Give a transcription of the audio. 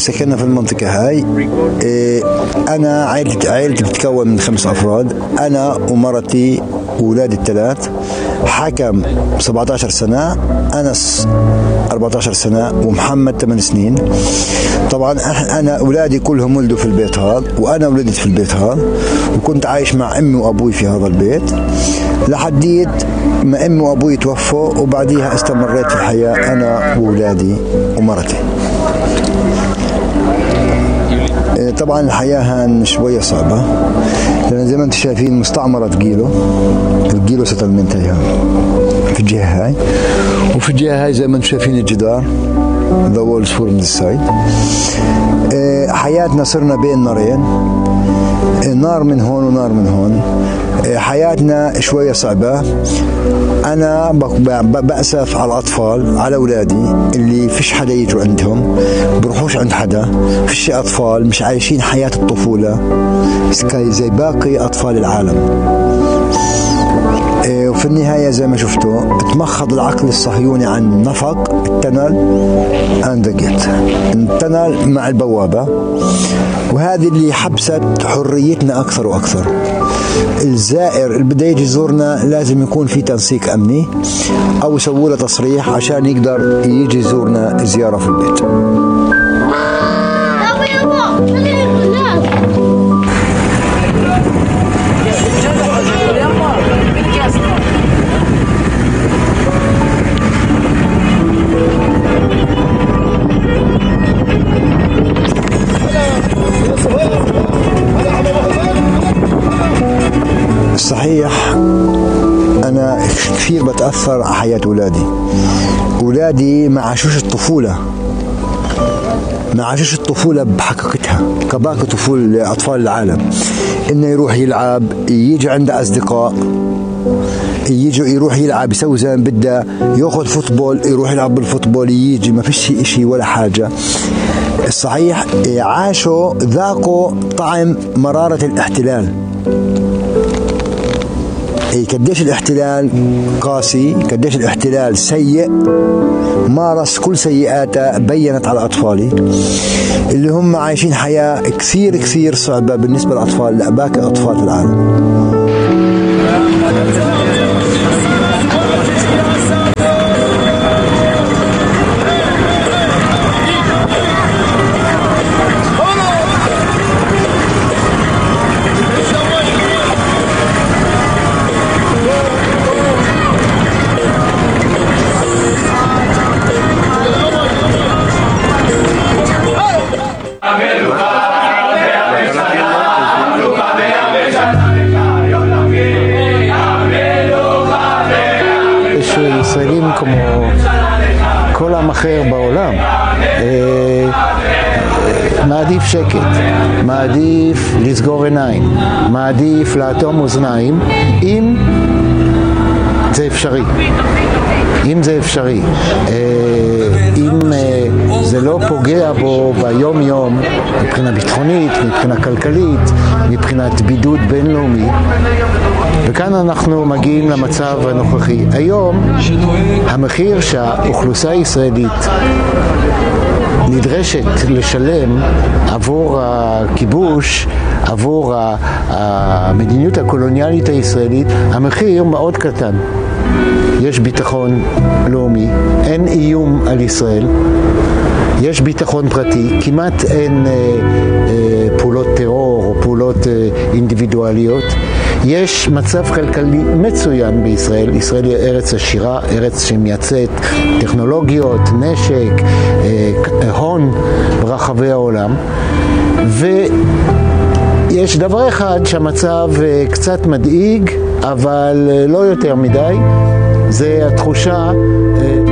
سكننا في المنطقة هاي. أنا عائلتي بتتكون من 5 أفراد، أنا ومرتي وولادي الثلاث. حكم 17 سنة، أنس 14 سنة، ومحمد 8 سنين. طبعا أنا أولادي كلهم ولدوا في البيت هذا، وأنا ولدت في البيت هذا، وكنت عايش مع أمي وأبوي في هذا البيت لحديت ما أمي وأبوي توفوا، وبعديها استمريت في الحياة أنا وولادي ومرتي. طبعا الحياة هان شوية صعبة، لأن زي ما انتم شايفين مستعمرة الجيلو ستلمنت هي في الجهة هاي، وفي الجهة هاي زي ما انتم شايفين الجدار the walls from this side. حياتنا صرنا بين نارين، نار من هون ونار من هون. حياتنا شوية صعبة. أنا بأسف على الأطفال، على أولادي اللي فيش حدا يجوا عندهم، بروحوش عند حدا، فيش أطفال مش عايشين حياة الطفولة زي باقي أطفال العالم. وفي النهاية زي ما شفتوا تمخض العقل الصهيوني عن نفق التنل and the gate، التنل مع البوابة، وهذه اللي حبست حريتنا أكثر وأكثر. الزائر اللي بده يجي يزورنا لازم يكون في تنسيق أمني أو يسووا له تصريح عشان يقدر يجي يزورنا زيارة في البيت. صحيح أنا كثير بتأثر على حياة أولادي ما عاشوش الطفولة بحقيقتها كباقي أطفال العالم، إنه يروح يلعب، يجي عنده أصدقاء، يروح يلعب، يسوي زي ما بده، ياخذ فوتبول، يروح يلعب بالفوتبول، يجي ما فيش إشي ولا حاجة. الصحيح عاشوا ذاقوا طعم مرارة الاحتلال. قديش الاحتلال قاسي، قديش الاحتلال سيء، مارس كل سيئاته، بينت على أطفالي اللي هم عايشين حياة كثير كثير صعبة بالنسبة للأطفال لباقي الأطفال في العالم. ישראלים כמו כל עם אחר בעולם מעדיף שקט, מעדיף לסגור עיניים, מעדיף לאטום אוזניים אם זה אפשרי, אם זה לא פוגע בו ביום יום מבחינה ביטחונית, מבחינה כלכלית, מבחינת בידוד בינלאומי. וכאן אנחנו מגיעים למצב הנוכחי. היום המחיר שהאוכלוסייה הישראלית נדרשת לשלם עבור הכיבוש, עבור המדיניות הקולוניאלית הישראלית, המחיר מאוד קטן. יש ביטחון לאומי, אין איום על ישראל, יש ביטחון פרטי, כמעט אין פעולות טרור או פעולות אינדיבידואליות. יש מצב כלכלי מצוין בישראל. ישראל היא ארץ עשירה, ארץ שמייצאת טכנולוגיות, נשק, הון ברחבי העולם. ויש דבר אחד שהמצב קצת מדאיג, אבל לא יותר מדי, זה התחושה